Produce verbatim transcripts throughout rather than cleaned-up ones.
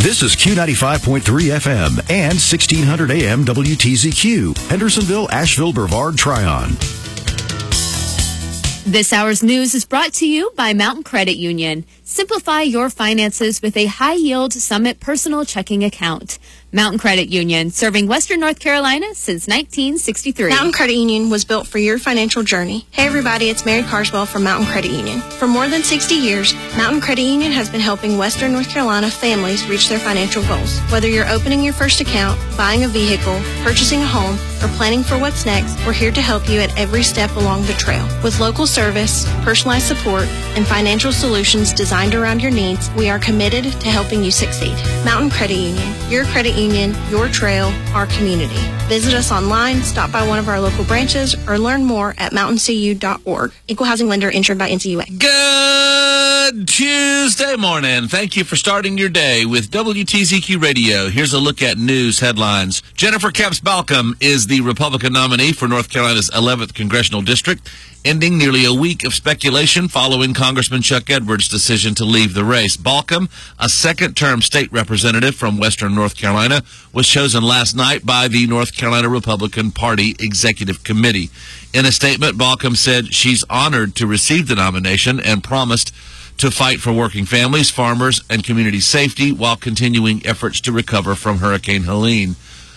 This is Q ninety-five point three F M and sixteen hundred A M W T Z Q, Hendersonville, Asheville, Brevard, Tryon. This hour's news is brought to you by Mountain Credit Union. Simplify your finances with a high-yield Summit personal checking account. Mountain Credit Union, serving Western North Carolina since nineteen sixty-three. Mountain Credit Union was built for your financial journey. Hey everybody, it's Mary Carswell from Mountain Credit Union. For more than sixty years, Mountain Credit Union has been helping Western North Carolina families reach their financial goals. Whether you're opening your first account, buying a vehicle, purchasing a home, or planning for what's next, we're here to help you at every step along the trail. With local service, personalized support, and financial solutions designed around your needs, we are committed to helping you succeed. Mountain Credit Union, your credit union, your trail, our community. Visit us online, stop by one of our local branches, or learn more at mountain c u dot org. Equal housing lender insured by N C U A. Good Tuesday morning. Thank you for starting your day with W T Z Q Radio. Here's a look at news headlines. Jennifer Kemps Balcom is the Republican nominee for North Carolina's eleventh Congressional District, ending nearly a week of speculation following Congressman Chuck Edwards' decision to leave the race. Balcom, a second-term state representative from Western North Carolina, was chosen last night by the North Carolina Republican Party Executive Committee. In a statement, Balcom said she's honored to receive the nomination and promised to fight for working families, farmers, and community safety while continuing efforts to recover from Hurricane Helene.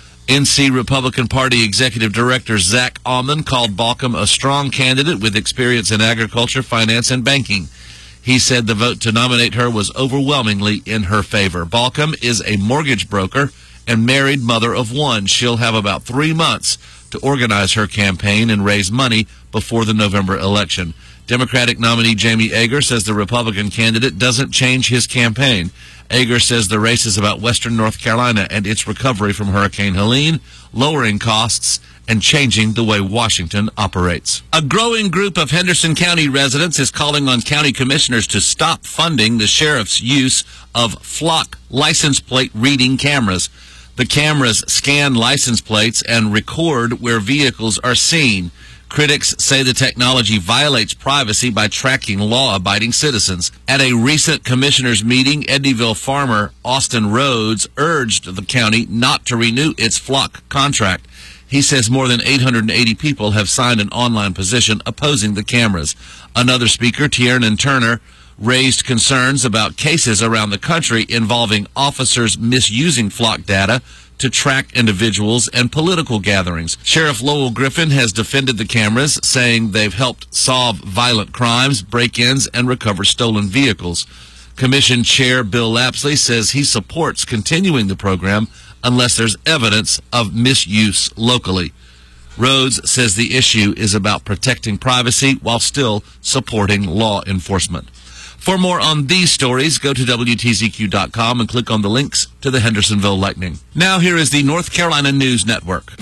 N C Republican Party Executive Director Zach Allman called Balcom a strong candidate with experience in agriculture, finance, and banking. He said the vote to nominate her was overwhelmingly in her favor. Balcom is a mortgage broker and married mother of one. She'll have about three months to organize her campaign and raise money before the November election. Democratic nominee Jamie Ager says the Republican candidate doesn't change his campaign. Ager says the race is about Western North Carolina and its recovery from Hurricane Helene, lowering costs, and changing the way Washington operates. A growing group of Henderson County residents is calling on county commissioners to stop funding the sheriff's use of Flock license plate reading cameras. The cameras scan license plates and record where vehicles are seen. Critics say the technology violates privacy by tracking law-abiding citizens. At a recent commissioners' meeting, Eddyville farmer Austin Rhodes urged the county not to renew its Flock contract. He says more than eight hundred eighty people have signed an online petition opposing the cameras. Another speaker, Tiernan Turner, raised concerns about cases around the country involving officers misusing Flock data to track individuals and political gatherings. Sheriff Lowell Griffin has defended the cameras, saying they've helped solve violent crimes, break-ins, and recover stolen vehicles. Commission Chair Bill Lapsley says he supports continuing the program unless there's evidence of misuse locally. Rhodes says the issue is about protecting privacy while still supporting law enforcement. For more on these stories, go to W T Z Q dot com and click on the links to the Hendersonville Lightning. Now here is the North Carolina News Network.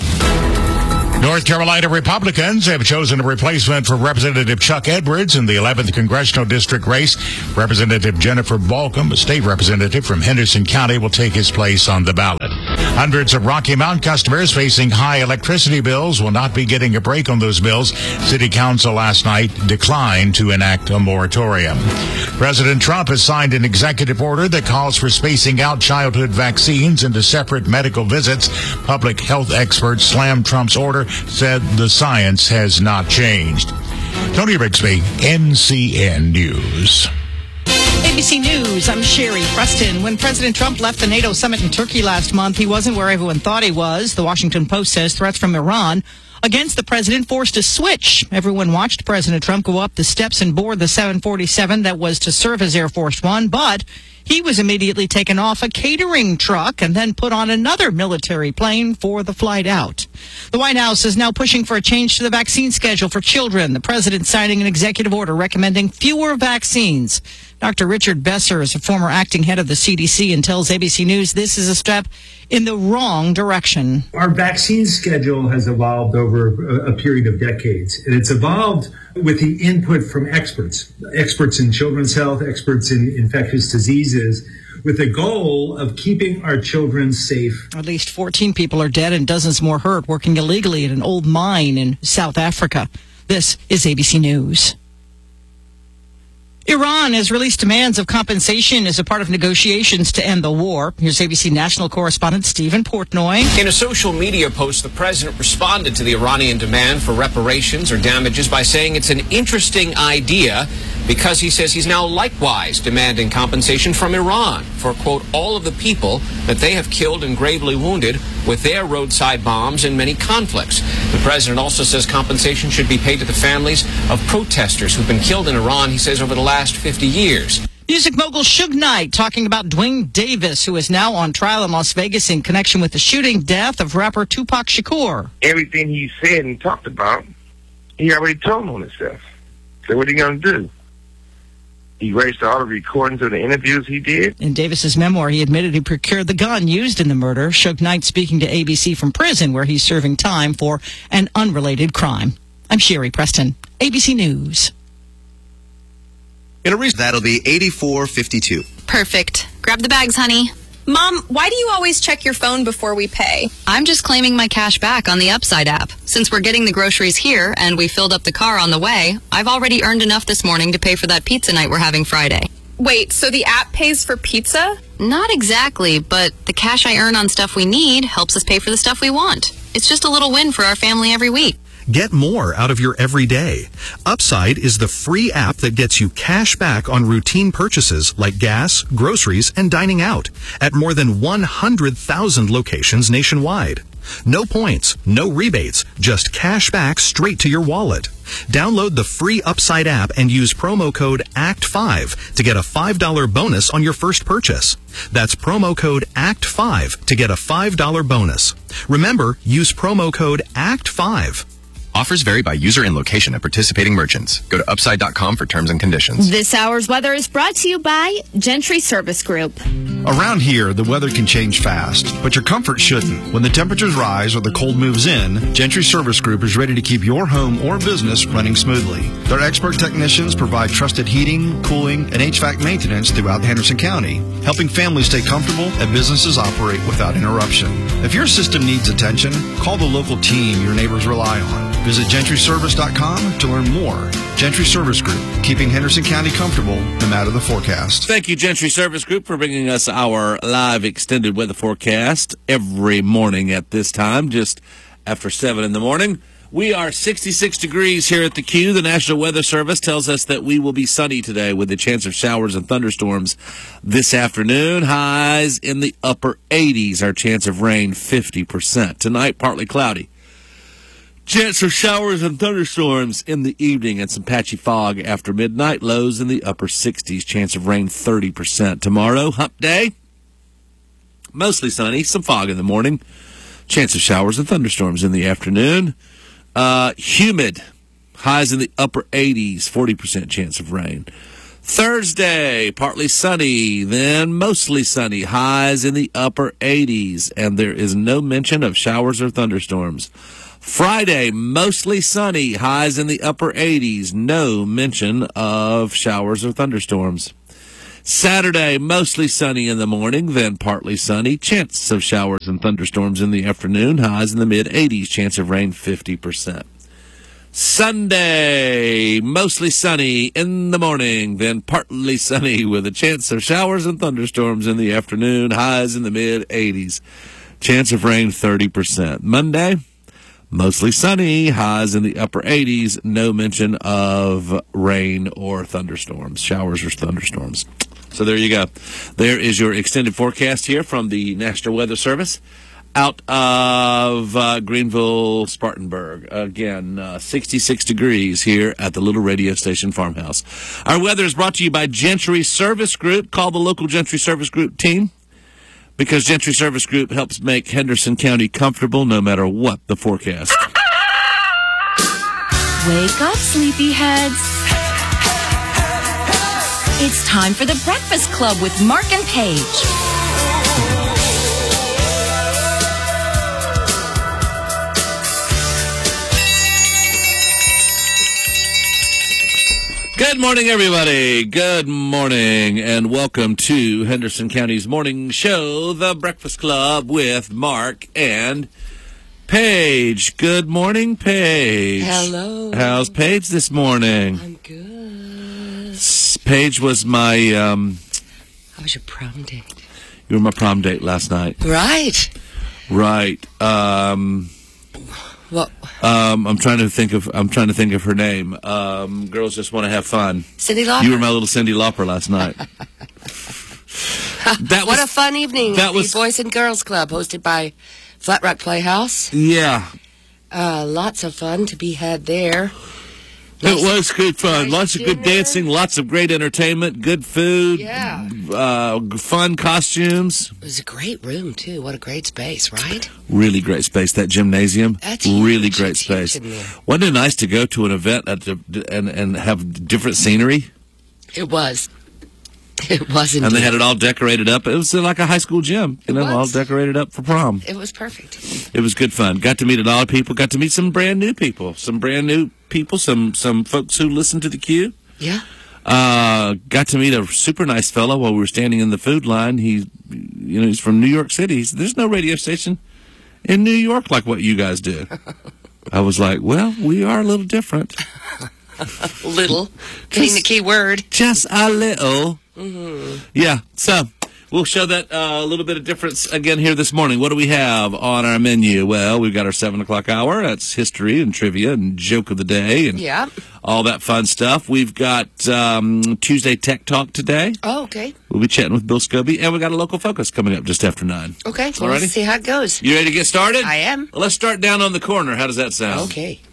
North Carolina Republicans have chosen a replacement for Representative Chuck Edwards in the eleventh Congressional District race. Representative Jennifer Balcom, a state representative from Henderson County, will take his place on the ballot. Hundreds of Rocky Mount customers facing high electricity bills will not be getting a break on those bills. City Council last night declined to enact a moratorium. President Trump has signed an executive order that calls for spacing out childhood vaccines into separate medical visits. Public health experts slammed Trump's order, said the science has not changed. Tony Rigsby, N C N News. A B C News, I'm Sherry Preston. When President Trump left the NATO summit in Turkey last month, he wasn't where everyone thought he was. The Washington Post says threats from Iran against the president forced a switch. Everyone watched President Trump go up the steps and board the seven forty-seven that was to serve as Air Force One, but he was immediately taken off a catering truck and then put on another military plane for the flight out. The White House is now pushing for a change to the vaccine schedule for children. The president signing an executive order recommending fewer vaccines. Doctor Richard Besser is a former acting head of the C D C and tells A B C News this is a step in the wrong direction. Our vaccine schedule has evolved over a period of decades, and it's evolved with the input from experts, experts in children's health, experts in infectious diseases, with the goal of keeping our children safe. At least fourteen people are dead and dozens more hurt working illegally at an old mine in South Africa. This is A B C News. Iran has released demands of compensation as a part of negotiations to end the war. Here's A B C national correspondent Stephen Portnoy. In a social media post, the president responded to the Iranian demand for reparations or damages by saying it's an interesting idea because he says he's now likewise demanding compensation from Iran for, quote, all of the people that they have killed and gravely wounded with their roadside bombs in many conflicts. The president also says compensation should be paid to the families of protesters who've been killed in Iran, he says, over the last fifty years. Music mogul Suge Knight talking about Dwayne Davis, who is now on trial in Las Vegas in connection with the shooting death of rapper Tupac Shakur. Everything he said and talked about, he already told on himself. So what are you going to do? He erased all the recordings of the interviews he did. In Davis's memoir, he admitted he procured the gun used in the murder. Suge Knight speaking to A B C from prison, where he's serving time for an unrelated crime. I'm Sherry Preston, A B C News. In a reason, that'll be eighty-four fifty-two. Perfect. Grab the bags, honey. Mom, why do you always check your phone before we pay? I'm just claiming my cash back on the Upside app. Since we're getting the groceries here and we filled up the car on the way, I've already earned enough this morning to pay for that pizza night we're having Friday. Wait, so the app pays for pizza? Not exactly, but the cash I earn on stuff we need helps us pay for the stuff we want. It's just a little win for our family every week. Get more out of your everyday. Upside is the free app that gets you cash back on routine purchases like gas, groceries, and dining out at more than one hundred thousand locations nationwide. No points, no rebates, just cash back straight to your wallet. Download the free Upside app and use promo code A C T five to get a five dollars bonus on your first purchase. That's promo code A C T five to get a five dollars bonus. Remember, use promo code A C T five. Offers vary by user and location at participating merchants. Go to upside dot com for terms and conditions. This hour's weather is brought to you by Gentry Service Group. Around here, the weather can change fast, but your comfort shouldn't. When the temperatures rise or the cold moves in, Gentry Service Group is ready to keep your home or business running smoothly. Their expert technicians provide trusted heating, cooling, and H V A C maintenance throughout Henderson County, helping families stay comfortable and businesses operate without interruption. If your system needs attention, call the local team your neighbors rely on. Visit Gentry Service dot com to learn more. Gentry Service Group, keeping Henderson County comfortable no matter the forecast. Thank you, Gentry Service Group, for bringing us our live extended weather forecast every morning at this time, just after seven in the morning. We are sixty-six degrees here at the Q. The National Weather Service tells us that we will be sunny today with a chance of showers and thunderstorms this afternoon. Highs in the upper eighties. Our chance of rain, fifty percent. Tonight, partly cloudy. Chance of showers and thunderstorms in the evening and some patchy fog after midnight. Lows in the upper sixties. Chance of rain, thirty percent. Tomorrow, hump day. Mostly sunny. Some fog in the morning. Chance of showers and thunderstorms in the afternoon. Uh, humid. Highs in the upper eighties. forty percent chance of rain. Thursday, partly sunny, then mostly sunny. Highs in the upper eighties. And there is no mention of showers or thunderstorms. Friday, mostly sunny, highs in the upper eighties, no mention of showers or thunderstorms. Saturday, mostly sunny in the morning, then partly sunny, chance of showers and thunderstorms in the afternoon, highs in the mid-eighties, chance of rain fifty percent. Sunday, mostly sunny in the morning, then partly sunny with a chance of showers and thunderstorms in the afternoon, highs in the mid-eighties, chance of rain thirty percent. Monday, mostly sunny, highs in the upper eighties, no mention of rain or thunderstorms, showers or thunderstorms. So there you go. There is your extended forecast here from the National Weather Service out of uh, Greenville, Spartanburg. Again, uh, sixty-six degrees here at the Little Radio Station Farmhouse. Our weather is brought to you by Gentry Service Group. Call the local Gentry Service Group team, because Gentry Service Group helps make Henderson County comfortable no matter what the forecast. Wake up, sleepyheads. It's time for the Breakfast Club with Mark and Paige. Good morning, everybody. Good morning, and welcome to Henderson County's morning show, The Breakfast Club with Mark and Paige. Good morning, Paige. Hello. How's Paige this morning? I'm good. Paige was my. Um, How was your prom date? You were my prom date last night. Right. Right. Um, What? Um, I'm trying to think of. I'm trying to think of her name. Um, girls just want to have fun. Cyndi Lauper. You were my little Cyndi Lauper last night. That what was, a fun evening that at was, the Boys and Girls Club, hosted by Flat Rock Playhouse. Yeah. Uh, lots of fun to be had there. Nice, it was good fun. Nice lots of good dancing, lots of great entertainment, good food, yeah. uh, fun costumes. It was a great room, too. What a great space, right? Really great space, that gymnasium. That's huge. Really great It's space. huge in there. Wasn't it nice to go to an event at the, and, and have different scenery? It was. It was indeed. And they had it all decorated up. It was like a high school gym, you know, all decorated up for prom. It was perfect. It was good fun. Got to meet a lot of people. Got to meet some brand new people. Some brand new people. Some some folks who listen to the Q. Yeah. Uh, got to meet a super nice fellow while we were standing in the food line. He, you know, he's from New York City. He's, there's no radio station in New York like what you guys do. I was like, well, we are a little different. Little. Getting the key word. Just a little. Mm-hmm. Yeah, so we'll show that uh, a little bit of difference again here this morning. What do we have on our menu? Well, we've got our seven o'clock hour. That's history and trivia and joke of the day and yeah. all that fun stuff. We've got um, Tuesday Tech Talk today. Oh, okay. We'll be chatting with Bill Scobie, and we got a local focus coming up just after nine. Okay, well, let's see how it goes. You ready to get started? I am. Well, let's start down on the corner. How does that sound? Okay.